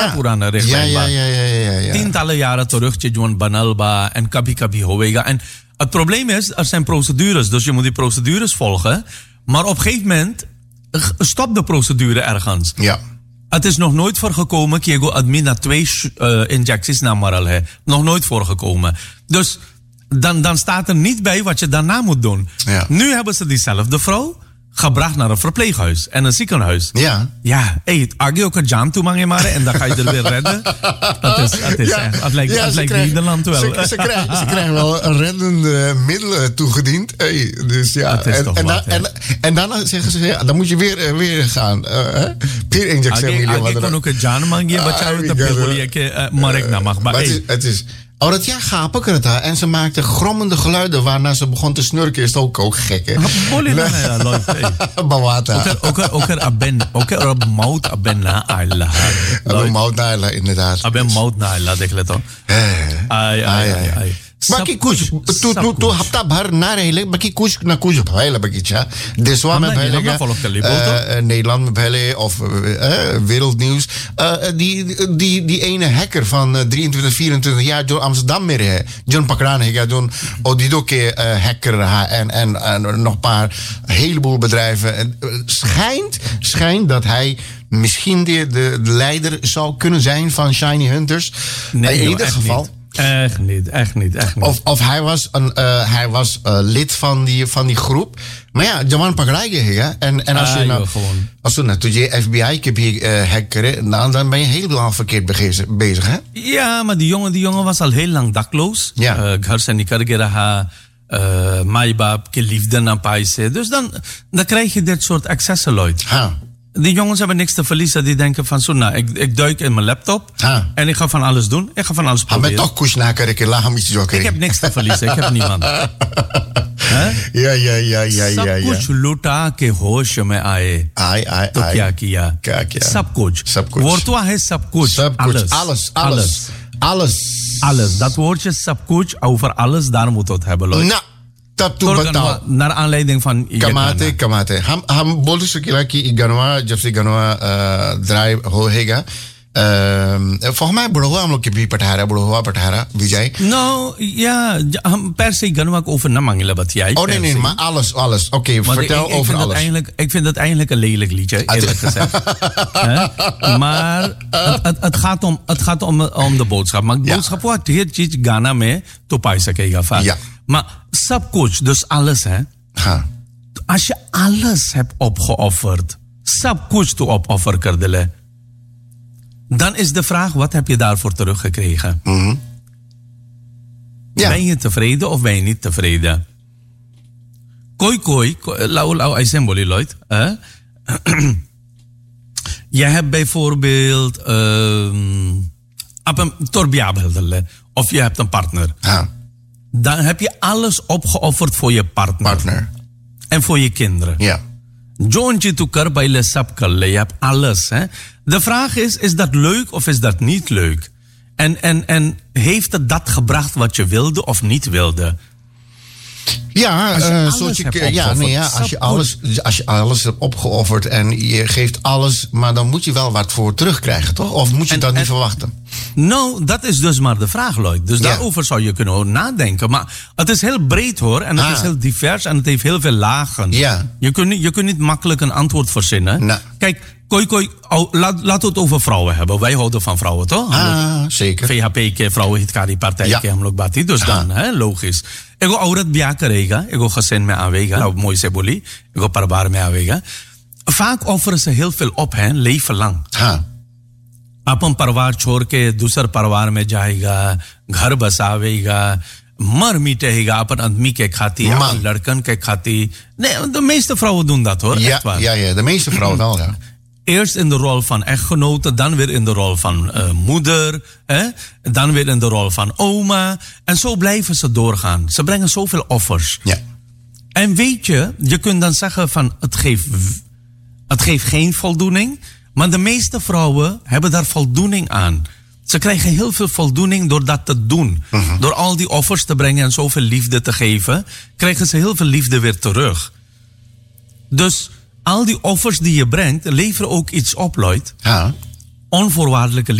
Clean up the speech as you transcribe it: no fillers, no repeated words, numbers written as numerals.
purana richtlijn. Ja. Tientallen jaren terug, John Banalba en Kabi Kabi Hoega. En het probleem is, er zijn procedures, dus je moet die procedures volgen. Maar op een gegeven moment stopt de procedure ergens. Ja. Het is nog nooit voorgekomen, Kiego admin na 2 injecties naar Maral. Nog nooit voorgekomen. Dus dan staat er niet bij wat je daarna moet doen. Ja. Nu hebben ze diezelfde vrouw gebracht naar een verpleeghuis en een ziekenhuis. Ja. Ja, Agi ook een jam toe maar en dan ga je er weer redden. Het lijkt Nederland wel. Ze krijgen wel een reddende middelen toegediend. Dus ja. En daarna zeggen ze, dan moet je weer gaan. Weer injectie. Agi kan ook een jam mangie, wat jou te begonnen, maar ik nou mag. Het is... Oh, dat gapen kan het daar. En ze maakte grommende geluiden waarna ze begon te snurken. Is het ook gek, hè? Bawata. Ook er mout aben na Allah. Mout na Allah, inderdaad. Aben mout na Allah, denk je toch? Ai. Baki kuch tu hafta bhar na rahle baki kuch na kuch bhaila bakicha deswa mein bhaile Nederland में bhaile of wereldnieuws die ene hacker van 23 24 jaar जो Amsterdam में रहे जो पकड़ाने है जो Odido के hacker en nog een paar heleboel bedrijven schijnt dat hij misschien de leider zou kunnen zijn van Shiny Hunters. Nee, in ieder geval niet. Echt niet. Of hij was lid van die groep. Maar ja, Jaman Pagrai है en als je तुझे FBI के भी hack करे, dan ben je helemaal verkeerd bezig, hè? Ja, maar die jongen was al heel lang dakloos. Ja. घर से निकल के रहा, माई बाप के liefde na paise. Dus dan krijg je dit soort excessen, Lloyd. Die jongens hebben niks te verliezen. Die denken van zo, ik duik in mijn laptop. En ik ga van alles doen. Ik ga van alles proberen. Ik heb niks te verliezen. Ik heb niemand. Ja. सब कुछ लुटा के होश में आए तो क्या किया सब कुछ woordwa है सब कुछ alles dat woordje सब कुछ over alles daar moet het hebben Lloyd. naar aanleiding van कमाते हम बोल सकते कि गनवा जब से गनवा ड्राइव होएगा volgens mij Broha, हम लोग के भी पठारा विजय. Nou ja, हम per se गनवा over na mangelen wat jij. Oh nee, maar alles. Oké, vertel over alles. Ik vind het eigenlijk een lelijk liedje, eerlijk gezegd. Maar het gaat om de boodschap. Maar de boodschap wordt hier iets Ghana mee to पाई सकेगा vaak. Ja. Maar सब कुछ, dus alles hè. Als je alles hebt opgeofferd, सब कुछ to opoffer कर दिले. Dan is de vraag, wat heb je daarvoor teruggekregen? Mm-hmm. Ja. Ben je tevreden of ben je niet tevreden? Koi, lau aisen boli Lloyd. Je hebt bijvoorbeeld of je hebt een partner. Dan heb je alles opgeofferd voor je partner. En voor je kinderen. Ja. Jontje tukar baile sab kalle. Je hebt alles. Hè? De vraag is dat leuk of is dat niet leuk? En heeft het dat gebracht wat je wilde of niet wilde? Ja, als je alles hebt opgeofferd en je geeft alles, maar dan moet je wel wat voor terugkrijgen, toch? Of moet je dat niet verwachten? Nou, dat is dus maar de vraag, Lloyd. Dus daarover zou je kunnen nadenken. Maar het is heel breed, hoor. En het is heel divers en het heeft heel veel lagen. Ja. Je kunt niet makkelijk een antwoord verzinnen. Nou. Kijk, laten we het over vrouwen hebben. Wij houden van vrouwen, toch? Zeker. VHP, Vrouwen Hitkari Partij, Hamlok Bati. Dus dan, logisch. Ego aurat bia karega, ego gesin me aanwega, nou mooi seboli, ego parbar me aanwega. Vaak offeren ze heel veel op, leven lang. अपन परिवार छोड़ के दूसर परिवार में जाएगा, घर बसावेगा, मर मिटेगा अपन आदमी के खाती, अपन लड़कन के खाती. Nee, de meeste vrouwen doen dat, hoor. Ja, de meeste vrouwen wel, ja. Eerst in de rol van echtgenote, dan weer in de rol van moeder, dan weer in de rol van oma. En zo blijven ze doorgaan. Ze brengen zoveel offers. Ja. En weet je kunt dan zeggen van het geeft geen voldoening. Maar de meeste vrouwen hebben daar voldoening aan. Ze krijgen heel veel voldoening door dat te doen. Uh-huh. Door al die offers te brengen en zoveel liefde te geven, krijgen ze heel veel liefde weer terug. Dus al die offers die je brengt, leveren ook iets op, Lloyd. Ja. Onvoorwaardelijke